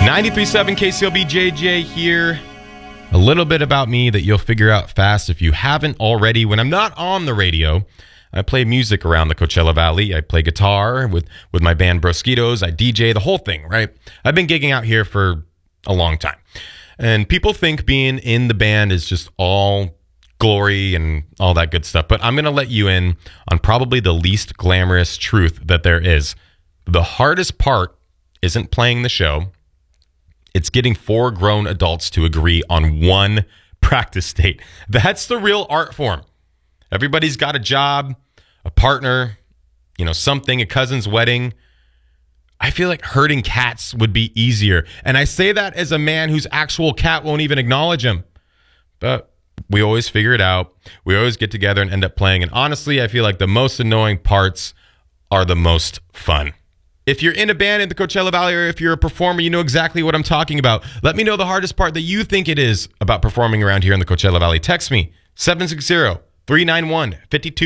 93.7 KCLB JJ here. A little bit about me that you'll figure out fast if you haven't already. When I'm not on the radio, I play music around the Coachella Valley. I play guitar with my band Broskitos. I DJ, the whole thing, right? I've been gigging out here for a long time. And people think being in the band is just all glory and all that good stuff. But I'm going to let you in on probably the least glamorous truth that there is. The hardest part isn't playing the show. It's getting 4 grown adults to agree on one practice date. That's the real art form. Everybody's got a job, a partner, something, a cousin's wedding. I feel like herding cats would be easier. And I say that as a man whose actual cat won't even acknowledge him. But we always figure it out. We always get together and end up playing. And honestly, I feel like the most annoying parts are the most fun. If you're in a band in the Coachella Valley, or if you're a performer, you know exactly what I'm talking about. Let me know the hardest part that you think it is about performing around here in the Coachella Valley. Text me, 760-391-52